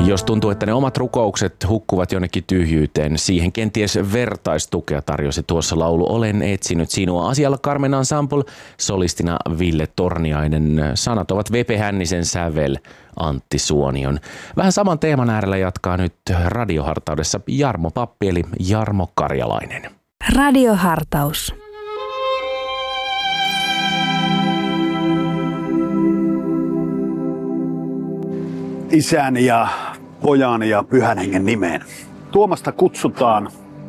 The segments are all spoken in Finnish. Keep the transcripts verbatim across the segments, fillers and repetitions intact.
Jos tuntuu, että ne omat rukoukset hukkuvat jonnekin tyhjyyteen, siihen kenties vertaistukea tarjosi tuossa laulu Olen etsinyt sinua. Asialla Carmen Ensemble, solistina Ville Torniainen. Sanat ovat Vepe Hännisen, sävel Antti Suonion. Vähän saman teeman äärellä jatkaa nyt radiohartaudessa Jarmo Pappi eli Jarmo Karjalainen. Radiohartaus. Isän ja Pojan ja Pyhän Hengen nimeen. Tuomasta kutsutaan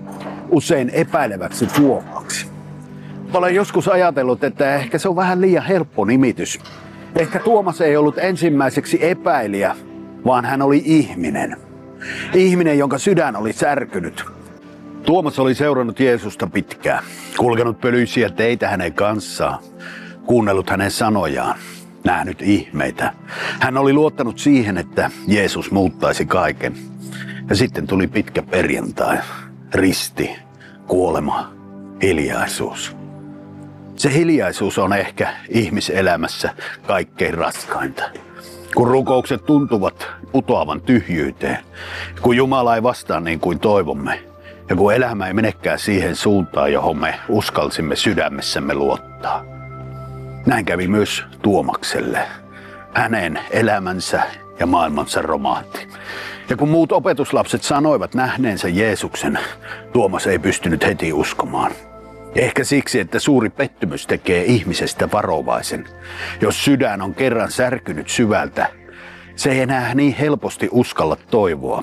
usein epäileväksi Tuomaksi. Olen joskus ajatellut, että ehkä se on vähän liian helppo nimitys. Ehkä Tuomas ei ollut ensimmäiseksi epäilijä, vaan hän oli ihminen. Ihminen, jonka sydän oli särkynyt. Tuomas oli seurannut Jeesusta pitkään, kulkenut pölyisiä teitä hänen kanssaan, kuunnellut hänen sanojaan, nähnyt ihmeitä. Hän oli luottanut siihen, että Jeesus muuttaisi kaiken. Ja sitten tuli pitkä perjantai, risti, kuolema, hiljaisuus. Se hiljaisuus on ehkä ihmiselämässä kaikkein raskainta. Kun rukoukset tuntuvat putoavan tyhjyyteen, kun Jumala ei vastaa niin kuin toivomme, ja kun elämä ei menekään siihen suuntaan, johon me uskalsimme sydämessämme luottaa. Näin kävi myös Tuomakselle. Hänen elämänsä ja maailmansa romahti. Ja kun muut opetuslapset sanoivat nähneensä Jeesuksen, Tuomas ei pystynyt heti uskomaan. Ehkä siksi, että suuri pettymys tekee ihmisestä varovaisen. Jos sydän on kerran särkynyt syvältä, se ei enää niin helposti uskalla toivoa.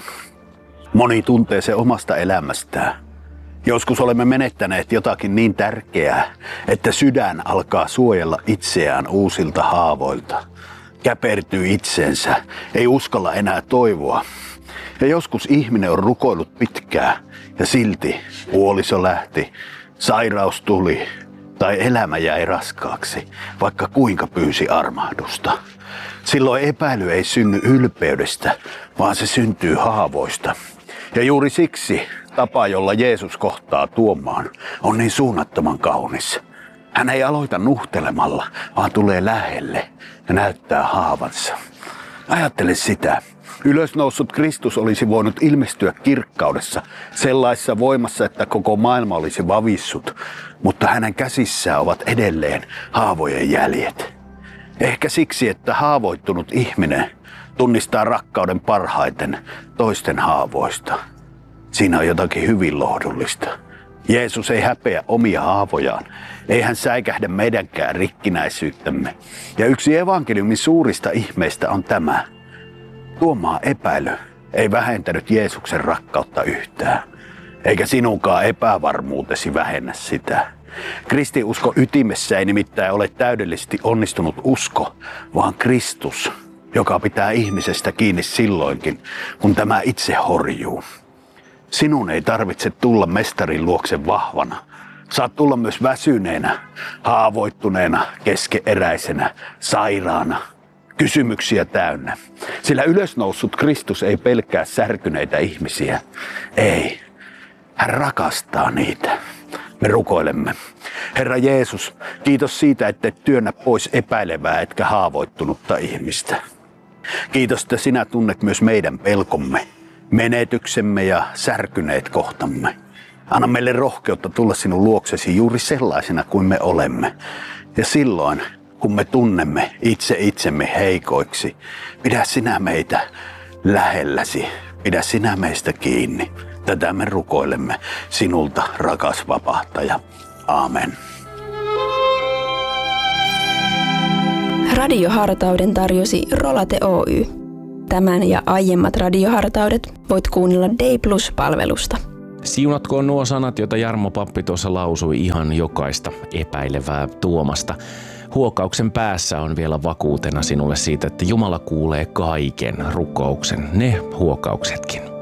Moni tuntee se omasta elämästään. Joskus olemme menettäneet jotakin niin tärkeää, että sydän alkaa suojella itseään uusilta haavoilta. Käpertyy itseensä, ei uskalla enää toivoa. Ja joskus ihminen on rukoillut pitkään ja silti puoliso lähti, sairaus tuli tai elämä jäi raskaaksi, vaikka kuinka pyysi armahdusta. Silloin epäily ei synny ylpeydestä, vaan se syntyy haavoista. Ja juuri siksi tapa, jolla Jeesus kohtaa Tuomaan, on niin suunnattoman kaunis. Hän ei aloita nuhtelemalla, vaan tulee lähelle ja näyttää haavansa. Ajattele sitä. Ylösnoussut Kristus olisi voinut ilmestyä kirkkaudessa, sellaisessa voimassa, että koko maailma olisi vavissut, mutta hänen käsissään ovat edelleen haavojen jäljet. Ehkä siksi, että haavoittunut ihminen tunnistaa rakkauden parhaiten toisten haavoista. Siinä on jotakin hyvin lohdullista. Jeesus ei häpeä omia haavojaan. Ei hän säikähdä meidänkään rikkinäisyyttämme. Ja yksi evankeliumin suurista ihmeistä on tämä. Tuomaan epäily ei vähentänyt Jeesuksen rakkautta yhtään. Eikä sinunkaan epävarmuutesi vähennä sitä. Kristinusko ytimessä ei nimittäin ole täydellisesti onnistunut usko, vaan Kristus, joka pitää ihmisestä kiinni silloinkin, kun tämä itse horjuu. Sinun ei tarvitse tulla mestarin luokse vahvana. Saat tulla myös väsyneenä, haavoittuneena, keskeeräisenä, sairaana, kysymyksiä täynnä. Sillä ylösnoussut Kristus ei pelkää särkyneitä ihmisiä. Ei, hän rakastaa niitä. Me rukoilemme. Herra Jeesus, kiitos siitä, että et työnnä pois epäilevää etkä haavoittunutta ihmistä. Kiitos, että sinä tunnet myös meidän pelkomme, menetyksemme ja särkyneet kohtamme. Anna meille rohkeutta tulla sinun luoksesi juuri sellaisena kuin me olemme. Ja silloin, kun me tunnemme itse itsemme heikoiksi, pidä sinä meitä lähelläsi, pidä sinä meistä kiinni. Tätä me rukoilemme sinulta, rakas vapahtaja. Aamen. Radiohartauden tarjosi Rolate Oy. Tämän ja aiemmat radiohartaudet voit kuunnella Day Plus-palvelusta. Siunatkoon nuo sanat, joita Jarmo Pappi tuossa lausui ihan jokaista epäilevää Tuomasta. Huokauksen päässä on vielä vakuutena sinulle siitä, että Jumala kuulee kaiken rukouksen, ne huokauksetkin.